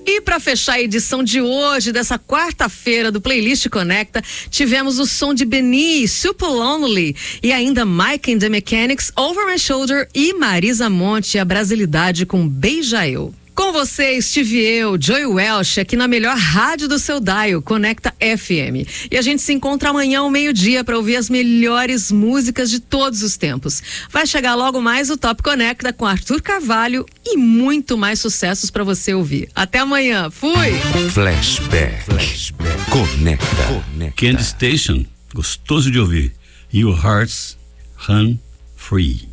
E para fechar a edição de hoje, dessa quarta-feira do Playlist Conecta, tivemos o som de Beni, Super Lonely, e ainda Mike and the Mechanics, Over My Shoulder, e Marisa Monte, a brasilidade com Beija Eu. Com você estive eu, Joy Welsh, aqui na melhor rádio do seu dial, Conecta FM. E a gente se encontra amanhã ao meio-dia para ouvir as melhores músicas de todos os tempos. Vai chegar logo mais o Top Conecta com Arthur Carvalho e muito mais sucessos para você ouvir. Até amanhã. Fui! Flashback. Conecta. Candy Station, gostoso de ouvir. Your Hearts Run Free.